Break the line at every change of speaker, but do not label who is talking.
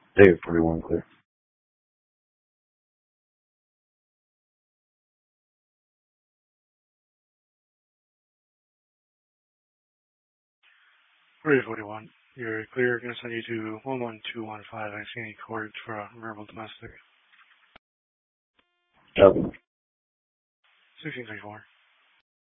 Day 41 clear.
Area 41. You're clear. Going to send you to 11215. I see any court for a verbal domestic.
Copy.
1634.